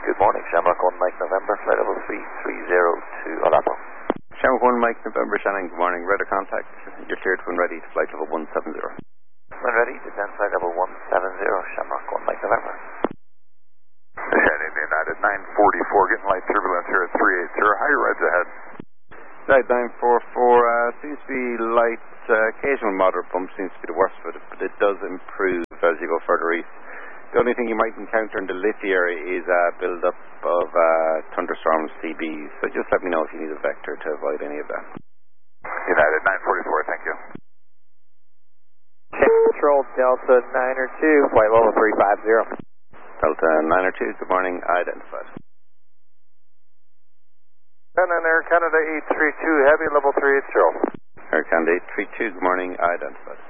Good morning, Shamrock 1 Mike November, flight level 3302 Olapo. Shamrock 1 Mike November, Shannon, good morning. Radar contact. You're cleared when ready to flight level 170. When ready, descend flight level 170, Shamrock 1 Mike November. Shannon United 944, getting light turbulence here at 380. How are your rides ahead? Right, 944, seems to be light, occasional moderate bump seems to be the worst of it, but it does improve as you go further east. The only thing you might encounter in the Liffey area is build-up of thunderstorms, CBs, so just let me know if you need a vector to avoid any of that. United 944, thank you. Control Delta 9 or 2, flight level 350. Delta 9 or 2, good morning, identified. And then Air Canada 832, heavy level 380. Air Canada 832, good morning, identified.